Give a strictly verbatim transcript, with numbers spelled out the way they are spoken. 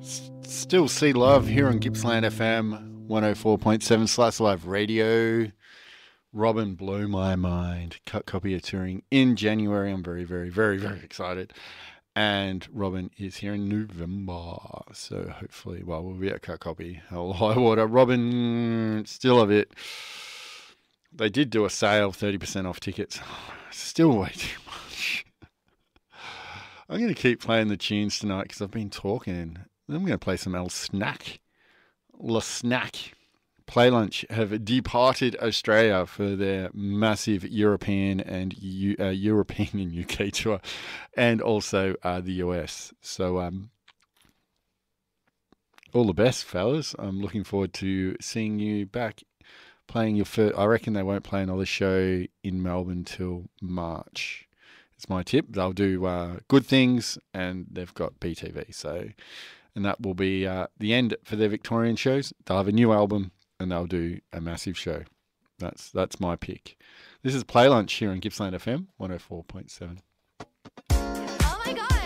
Still see love here on Gippsland F M one oh four point seven Slice Live Radio. Robin blew my mind. Cut Copy are touring in January. I'm very, very, very, very excited. And Robin is here in November. So hopefully, well, we'll be at Cut Copy. Hell, high water. Robin, still a bit. They did do a sale, thirty percent off tickets. Still way too much. I'm going to keep playing the tunes tonight because I've been talking. I'm going to play some El Snack. La Snack. Play Lunch have departed Australia for their massive European and U, uh, European and U K tour, and also uh, the U S. So, um, all the best, fellas. I'm looking forward to seeing you back playing your first. I reckon they won't play another show in Melbourne till March. It's my tip. They'll do uh, Good Things, and they've got B T V. So. And that will be uh, the end for their Victorian shows. They'll have a new album and they'll do a massive show. That's that's my pick. This is Play Lunch here on Gippsland F M one oh four point seven. Oh my God.